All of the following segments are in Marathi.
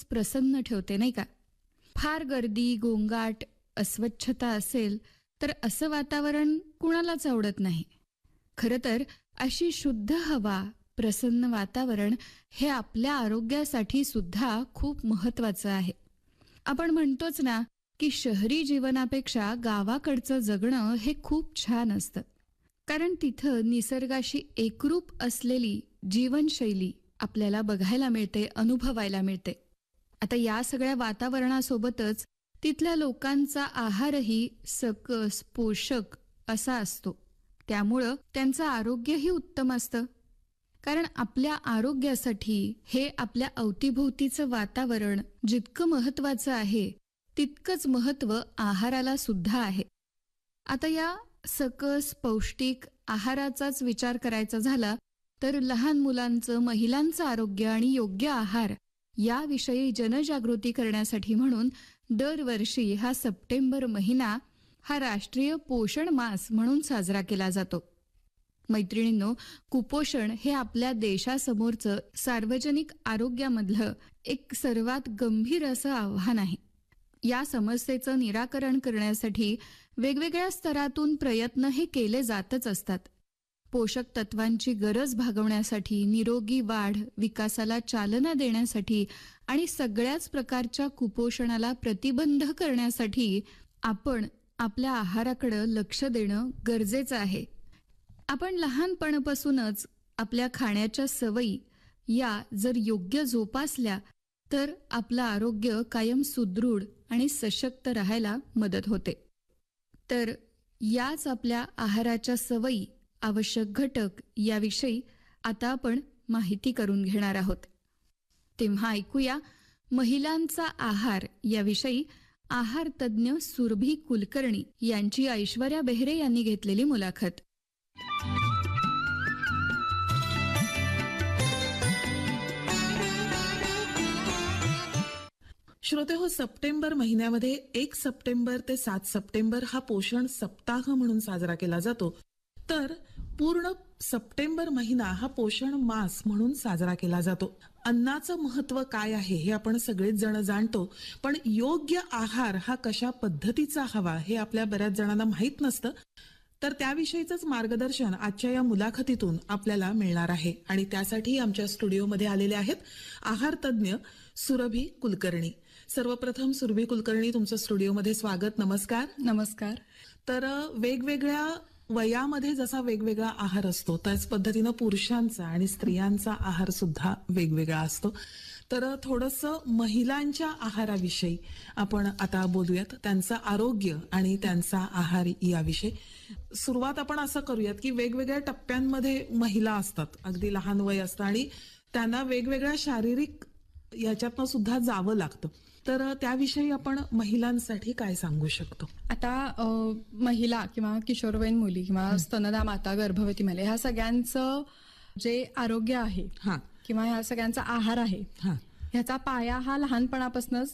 प्रसन्न ठेवते, नाही का? फार गर्दी, गोंगाट, अस्वच्छता असेल तर असं वातावरण कुणालाच आवडत नाही. खरं तर अशी शुद्ध हवा, प्रसन्न वातावरण हे आपल्या आरोग्यासाठी सुद्धा खूप महत्वाचं आहे. आपण म्हणतोच ना की शहरी जीवनापेक्षा गावाकडचं जगणं हे खूप छान असतं. कारण तिथं निसर्गाशी एकरूप असलेली जीवनशैली आपल्याला बघायला मिळते, अनुभवायला मिळते. आता या सगळ्या वातावरणासोबतच तिथल्या लोकांचा आहारही सकस, पोषक असा असतो. त्यामुळं त्यांचं आरोग्यही उत्तम असतं. कारण आपल्या आरोग्यासाठी हे आपल्या अवतीभोवतीचं वातावरण जितकं महत्वाचं आहे तितकंच महत्व आहाराला सुद्धा आहे. आता या सकस, पौष्टिक आहाराचाच विचार करायचा झाला तर लहान मुलांचं, महिलांचं आरोग्य आणि योग्य आहार याविषयी जनजागृती करण्यासाठी म्हणून दरवर्षी हा सप्टेंबर महिना हा राष्ट्रीय पोषण मास म्हणून साजरा केला जातो. मैत्रिणींनो, कुपोषण हे आपल्या देशासमोरचं सार्वजनिक आरोग्यामधलं एक सर्वात गंभीर असं आव्हान आहे. या समस्येचं निराकरण करण्यासाठी वेगवेगळ्या स्तरातून प्रयत्न हे केले जातच असतात. पोषक तत्वांची गरज भागवण्यासाठी, निरोगी वाढ, विकासाला चालना देण्यासाठी आणि सगळ्याच प्रकारच्या कुपोषणाला प्रतिबंध करण्यासाठी आपण आपल्या आहाराकडे लक्ष देणं गरजेचं आहे. आपण लहानपणापासूनच आपल्या खाण्याच्या सवयी या जर योग्य जोपासल्या तर आपलं आरोग्य कायम सुदृढ आणि सशक्त राहायला मदत होते. तर याच आपल्या आहाराच्या सवयी, आवश्यक घटक याविषयी आता आपण माहिती करून घेणार आहोत. तेव्हा ऐकूया महिलांचा आहार याविषयी आहार तज्ज्ञ सुरभी कुलकर्णी यांची ऐश्वर्या बेहरे यांनी घेतलेली मुलाखत. श्रोते हो, सप्टेंबर महिन्यामध्ये 1 सप्टेंबर ते 7 सप्टेंबर हा पोषण सप्ताह म्हणून साजरा केला जातो. तर पूर्ण सप्टेंबर महिना हा पोषण मास म्हणून साजरा केला जातो. अन्नाचं महत्व काय आहे हे आपण सगळेच जण जाणतो, पण योग्य आहार हा कशा पद्धतीचा हवा हे आपल्या बऱ्याच जणांना माहीत नसतं. तर त्याविषयीच मार्गदर्शन आजच्या या मुलाखतीतून आपल्याला मिळणार आहे आणि त्यासाठी आमच्या स्टुडिओमध्ये आलेले आहेत आहार तज्ज्ञ सुरभी कुलकर्णी. सर्वप्रथम सुरभी कुलकर्णी, तुमचं स्टुडिओमध्ये स्वागत. नमस्कार. नमस्कार. तर वेगवेगळ्या वयामध्ये जसा वेगवेगळा आहार असतो त्याच पद्धतीनं पुरुषांचा आणि स्त्रियांचा आहार सुद्धा वेगवेगळा असतो. तर थोडंसं महिलांच्या आहाराविषयी आपण आता बोलूयात, त्यांचं आरोग्य आणि त्यांचा आहार याविषयी. सुरुवात आपण असं करूयात की वेगवेगळ्या टप्प्यांमध्ये महिला असतात, अगदी लहान वय असतं आणि त्यांना वेगवेगळ्या शारीरिक याच्यातनं सुद्धा जावं लागतं. तर त्याविषयी आपण महिलांसाठी काय सांगू शकतो? आता महिला किंवा किशोरवयीन मुली किंवा स्तनदा माता, गर्भवती महिला ह्या सगळ्यांचं जे आरोग्य आहे किंवा ह्या सगळ्यांचा आहार आहे ह्याचा पाया हा लहानपणापासूनच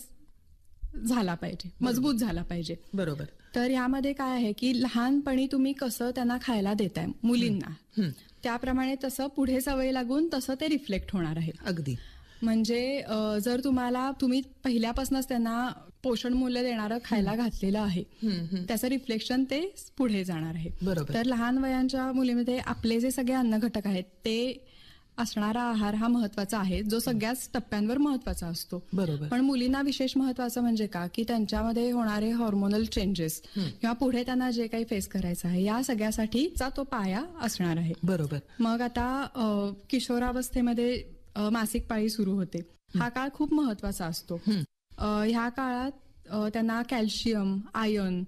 झाला पाहिजे, मजबूत झाला पाहिजे. बरोबर. तर यामध्ये काय आहे की लहानपणी तुम्ही कसं त्यांना खायला देताय मुलींना, त्याप्रमाणे तसं पुढे सवय लागून तसं ते रिफ्लेक्ट होणार आहे. अगदी. म्हणजे जर तुम्ही पहिल्यापासूनच त्यांना पोषण मूल्य देणारं खायला घातलेलं आहे त्याचं रिफ्लेक्शन ते पुढे जाणार आहे. बरोबर. तर लहान वयांच्या मुलीमध्ये आपले जे सगळे अन्न घटक आहेत ते असणारा आहार हा महत्वाचा आहे, जो सगळ्याच टप्प्यांवर महत्वाचा असतो. बरोबर. पण मुलींना विशेष महत्वाचं म्हणजे का की त्यांच्यामध्ये होणारे हॉर्मोनल चेंजेस किंवा पुढे त्यांना जे काही फेस करायचं आहे या सगळ्यासाठीचा तो पाया असणार आहे. बरोबर. मग आता किशोरावस्थेमध्ये मासिक पाळी सुरू होते, हा काळ खूप महत्वाचा असतो. ह्या काळात त्यांना कॅल्शियम, आयर्न,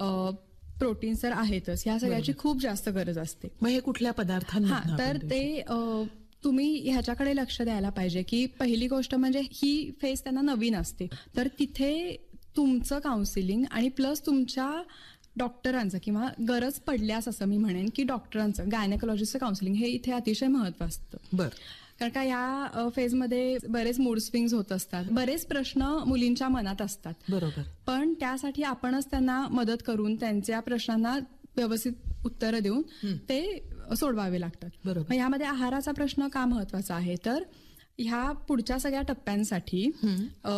प्रोटीन तर आहेतच, ह्या सगळ्याची खूप जास्त गरज असते. मग हे कुठल्या पदार्थांना? तर ते तुम्ही ह्याच्याकडे लक्ष द्यायला पाहिजे की पहिली गोष्ट म्हणजे ही फेज त्यांना नवीन असते, तर तिथे तुमचं काउन्सिलिंग आणि प्लस तुमच्या डॉक्टरांचं किंवा गरज पडल्यास असं मी म्हणेन की डॉक्टरांचं, गायनेकोलॉजिस्टचं काउन्सिलिंग हे इथे अतिशय महत्वाचं असतं. बरं. कारण का या फेजमध्ये बरेच मूड स्विंग्स होत असतात, बरेच प्रश्न मुलींच्या मनात असतात. बरोबर. पण त्यासाठी आपणच त्यांना मदत करून त्यांच्या प्रश्नांना व्यवस्थित उत्तरं देऊन ते सोडवावे लागतात. बरोबर. यामध्ये आहाराचा प्रश्न का महत्वाचा आहे तर ह्या पुढच्या सगळ्या टप्प्यांसाठी